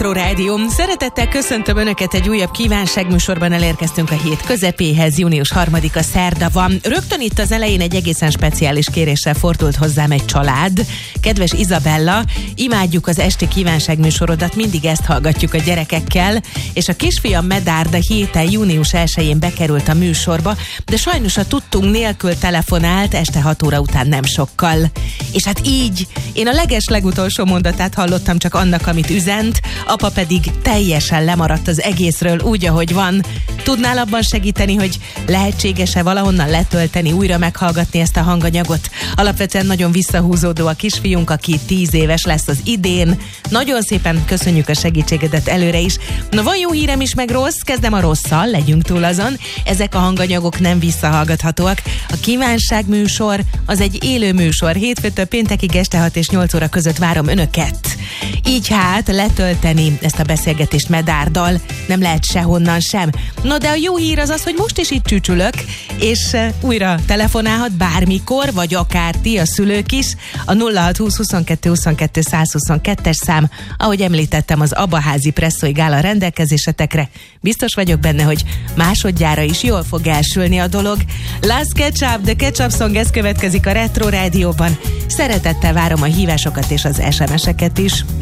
Retro Rádió. Szeretettel köszöntöm Önöket egy újabb kívánságműsorban. Elérkeztünk a hét közepéhez, június 3-a szerda van. Rögtön itt az elején egy egészen speciális kéréssel fordult hozzám egy család. Kedves Izabella, imádjuk az esti kívánságműsorodat, mindig ezt hallgatjuk a gyerekekkel, és a kisfiam Medárda héten június 1-én bekerült a műsorba, de sajnos a tudtunk nélkül telefonált este 6 óra után nem sokkal. És hát így, én a legutolsó mondatát hallottam csak annak, amit üzent, apa pedig teljesen lemaradt az egészről úgy, ahogy van. Tudnál abban segíteni, hogy lehetséges-e valahonnan letölteni, újra meghallgatni ezt a hanganyagot? Alapvetően nagyon visszahúzódó a kisfiunk, aki 10 éves lesz az idén. Nagyon szépen köszönjük a segítségedet előre is. Na, van jó hírem is, meg rossz, kezdem a rosszal, legyünk túl azon. Ezek a hanganyagok nem visszahallgathatóak. A kívánság műsor az egy élő műsor. Hétfőtől péntekig este 6 és 8 óra között várom Önöket. Így hát letölteni ezt a beszélgetést Medárdal nem lehet sehonnan sem. No, de a jó hír az, hogy most is itt csücsülök, és újra telefonálhat bármikor, vagy akár ti, a szülők is. A 0620 22 22 122-es szám, ahogy említettem, az Abaházi Presszói Gála rendelkezésetekre. Biztos vagyok benne, hogy másodjára is jól fog elsülni a dolog. Last Ketchup, The Ketchup Song, ez következik a Retro Rádióban. Szeretettel várom a hívásokat és az SMS-eket is.